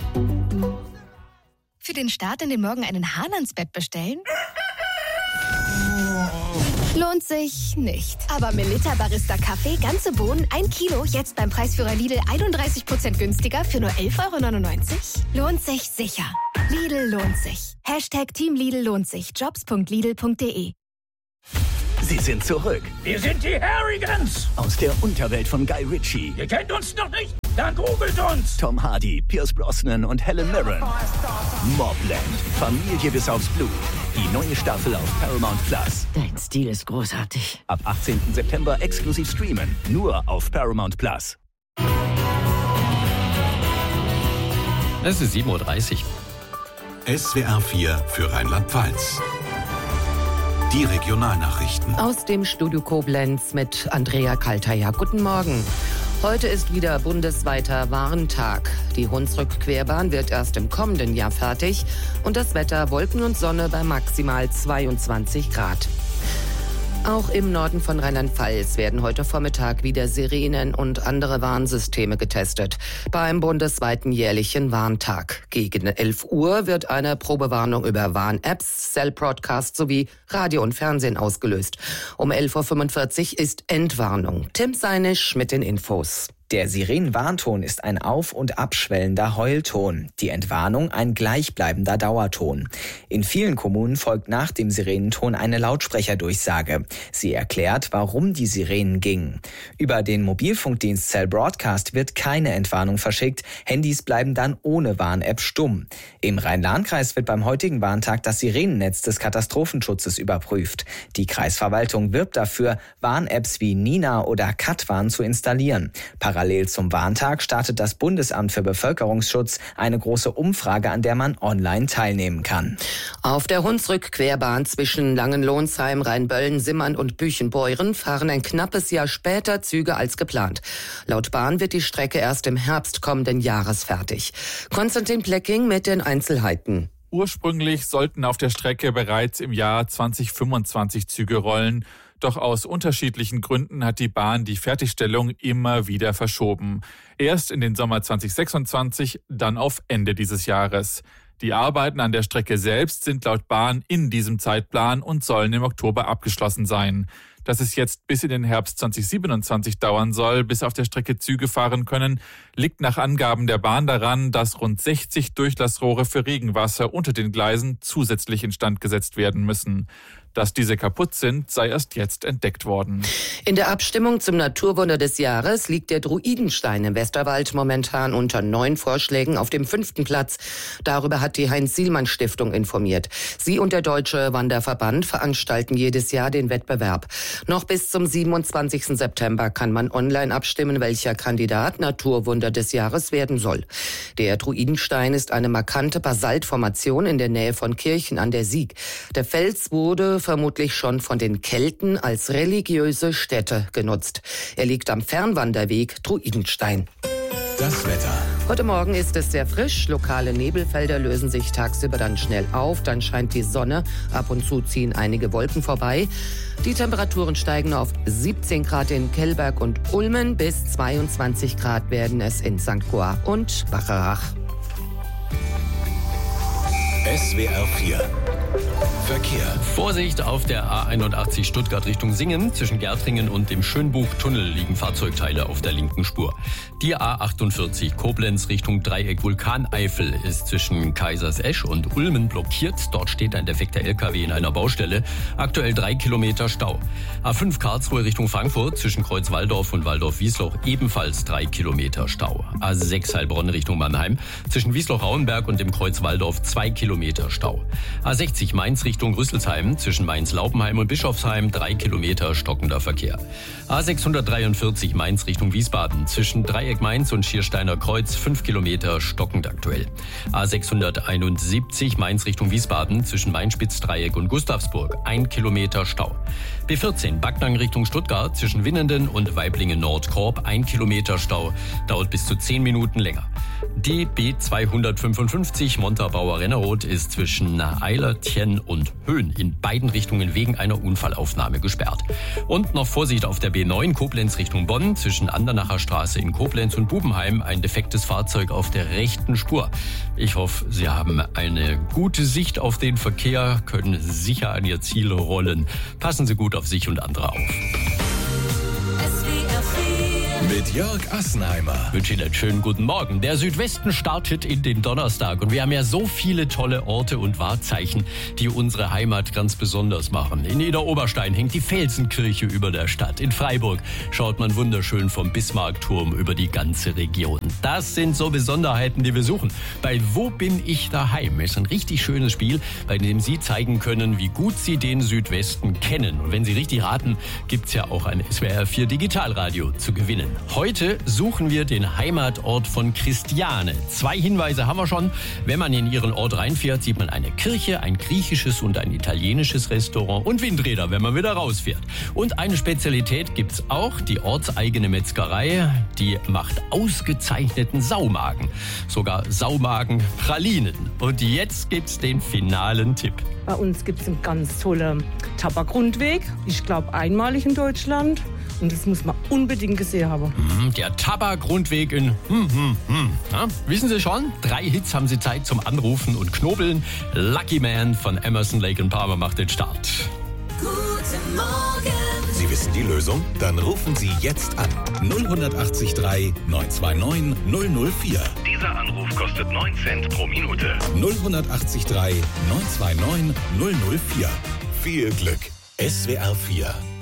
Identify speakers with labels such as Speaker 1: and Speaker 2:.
Speaker 1: Für den Start in den Morgen einen Hahn ans Bett bestellen? Lohnt sich nicht. Aber Melitta Barista Kaffee, ganze Bohnen, 1 Kilo, jetzt beim Preisführer Lidl 31% günstiger für nur 11,99 €? Lohnt sich sicher. Lidl lohnt sich. #Team Lidl lohnt sich. Jobs.lidl.de.
Speaker 2: Sie sind zurück.
Speaker 3: Wir sind die Harrigans.
Speaker 2: Aus der Unterwelt von Guy Ritchie.
Speaker 3: Ihr kennt uns noch nicht? Dann googelt uns.
Speaker 2: Tom Hardy, Pierce Brosnan und Helen Mirren. Mobland. Familie bis aufs Blut. Die neue Staffel auf Paramount Plus.
Speaker 4: Dein Stil ist großartig.
Speaker 2: Ab 18. September exklusiv streamen. Nur auf Paramount Plus.
Speaker 5: Es ist 7:30 Uhr.
Speaker 6: SWR 4 für Rheinland-Pfalz. Die Regionalnachrichten.
Speaker 4: Aus dem Studio Koblenz mit Andrea Kaltaya. Guten Morgen. Heute ist wieder bundesweiter Warntag. Die Hunsrück-Querbahn wird erst im kommenden Jahr fertig und das Wetter Wolken und Sonne bei maximal 22 Grad. Auch im Norden von Rheinland-Pfalz werden heute Vormittag wieder Sirenen und andere Warnsysteme getestet. Beim bundesweiten jährlichen Warntag. Gegen 11 Uhr wird eine Probewarnung über Warn-Apps, Cell-Broadcast sowie Radio und Fernsehen ausgelöst. Um 11:45 Uhr ist Endwarnung. Tim Seinisch mit den Infos.
Speaker 7: Der Sirenenwarnton ist ein auf- und abschwellender Heulton, die Entwarnung ein gleichbleibender Dauerton. In vielen Kommunen folgt nach dem Sirenenton eine Lautsprecherdurchsage. Sie erklärt, warum die Sirenen gingen. Über den Mobilfunkdienst Cell Broadcast wird keine Entwarnung verschickt, Handys bleiben dann ohne Warn-App stumm. Im Rhein-Lahn-Kreis wird beim heutigen Warntag das Sirenennetz des Katastrophenschutzes überprüft. Die Kreisverwaltung wirbt dafür, Warn-Apps wie Nina oder Katwarn zu installieren. Parallel zum Warntag startet das Bundesamt für Bevölkerungsschutz eine große Umfrage, an der man online teilnehmen kann.
Speaker 4: Auf der Hunsrück-Querbahn zwischen Langenlohnsheim, Rheinböllen, Simmern und Büchenbeuren fahren ein knappes Jahr später Züge als geplant. Laut Bahn wird die Strecke erst im Herbst kommenden Jahres fertig. Konstantin Plecking mit den Einzelheiten.
Speaker 8: Ursprünglich sollten auf der Strecke bereits im Jahr 2025 Züge rollen. Doch aus unterschiedlichen Gründen hat die Bahn die Fertigstellung immer wieder verschoben. Erst in den Sommer 2026, dann auf Ende dieses Jahres. Die Arbeiten an der Strecke selbst sind laut Bahn in diesem Zeitplan und sollen im Oktober abgeschlossen sein. Dass es jetzt bis in den Herbst 2027 dauern soll, bis auf der Strecke Züge fahren können, liegt nach Angaben der Bahn daran, dass rund 60 Durchlassrohre für Regenwasser unter den Gleisen zusätzlich instand gesetzt werden müssen. Dass diese kaputt sind, sei erst jetzt entdeckt worden.
Speaker 4: In der Abstimmung zum Naturwunder des Jahres liegt der Druidenstein im Westerwald momentan unter 9 Vorschlägen auf dem 5. Platz. Darüber hat die Heinz-Sielmann-Stiftung informiert. Sie und der Deutsche Wanderverband veranstalten jedes Jahr den Wettbewerb. Noch bis zum 27. September kann man online abstimmen, welcher Kandidat Naturwunder des Jahres werden soll. Der Druidenstein ist eine markante Basaltformation in der Nähe von Kirchen an der Sieg. Der Fels wurde vermutlich schon von den Kelten als religiöse Stätte genutzt. Er liegt am Fernwanderweg Druidenstein.
Speaker 6: Das Wetter.
Speaker 4: Heute Morgen ist es sehr frisch. Lokale Nebelfelder lösen sich tagsüber dann schnell auf. Dann scheint die Sonne. Ab und zu ziehen einige Wolken vorbei. Die Temperaturen steigen auf 17 Grad in Kellberg und Ulmen. Bis 22 Grad werden es in St. Goar und Bacharach.
Speaker 6: SWR 4 Verkehr.
Speaker 5: Vorsicht auf der A81 Stuttgart Richtung Singen. Zwischen Gärtringen und dem Schönbuchtunnel liegen Fahrzeugteile auf der linken Spur. Die A48 Koblenz Richtung Dreieck Vulkaneifel ist zwischen Kaisersesch und Ulmen blockiert. Dort steht ein defekter LKW in einer Baustelle. Aktuell 3 Kilometer Stau. A5 Karlsruhe Richtung Frankfurt zwischen Kreuz-Walldorf und Walldorf-Wiesloch ebenfalls 3 Kilometer Stau. A6 Heilbronn Richtung Mannheim zwischen Wiesloch-Rauenberg und dem Kreuz Walldorf 2 Kilometer Stau. A60 Mainz Richtung Rüsselsheim zwischen Mainz-Laupenheim und Bischofsheim 3 Kilometer stockender Verkehr. A643 Mainz Richtung Wiesbaden zwischen Dreieck Mainz und Schiersteiner Kreuz 5 Kilometer stockend aktuell. A671 Mainz Richtung Wiesbaden zwischen Mainspitz-Dreieck und Gustavsburg 1 Kilometer Stau. B14 Backnang Richtung Stuttgart zwischen Winnenden und Weiblingen-Nordkorb 1 Kilometer Stau, dauert bis zu 10 Minuten länger. Die B255 Montabaur-Rennerot ist zwischen Eilert Gärtchen und Höhen in beiden Richtungen wegen einer Unfallaufnahme gesperrt. Und noch Vorsicht auf der B9 Koblenz Richtung Bonn, zwischen Andernacher Straße in Koblenz und Bubenheim ein defektes Fahrzeug auf der rechten Spur. Ich hoffe, Sie haben eine gute Sicht auf den Verkehr, können sicher an Ihr Ziel rollen. Passen Sie gut auf sich und andere auf.
Speaker 6: Mit Jörg Assenheimer.
Speaker 5: Ich wünsche Ihnen einen schönen guten Morgen. Der Südwesten startet in den Donnerstag und wir haben ja so viele tolle Orte und Wahrzeichen, die unsere Heimat ganz besonders machen. In Niederoberstein hängt die Felsenkirche über der Stadt. In Freiburg schaut man wunderschön vom Bismarckturm über die ganze Region. Das sind so Besonderheiten, die wir suchen. Bei Wo bin ich daheim? Ist ein richtig schönes Spiel, bei dem Sie zeigen können, wie gut Sie den Südwesten kennen. Und wenn Sie richtig raten, gibt's ja auch ein SWR 4 Digitalradio zu gewinnen. Heute suchen wir den Heimatort von Christiane. 2 Hinweise haben wir schon. Wenn man in ihren Ort reinfährt, sieht man eine Kirche, ein griechisches und ein italienisches Restaurant und Windräder, wenn man wieder rausfährt. Und eine Spezialität gibt's auch, die ortseigene Metzgerei. Die macht ausgezeichneten Saumagen. Sogar Saumagen-Pralinen. Und jetzt gibt's den finalen Tipp.
Speaker 9: Bei uns gibt es einen ganz tollen Tabakrundweg. Ich glaube, einmalig in Deutschland. Und das muss man unbedingt gesehen haben.
Speaker 5: Der Tabakrundweg in Ja, wissen Sie schon? 3 Hits haben Sie Zeit zum Anrufen und Knobeln. Lucky Man von Emerson, Lake & Palmer macht den Start.
Speaker 6: Guten Morgen. Sie wissen die Lösung? Dann rufen Sie jetzt an. 08039 929 004.
Speaker 10: Dieser Anruf kostet 9 Cent pro Minute.
Speaker 6: 08039 929 004. Viel Glück. SWR 4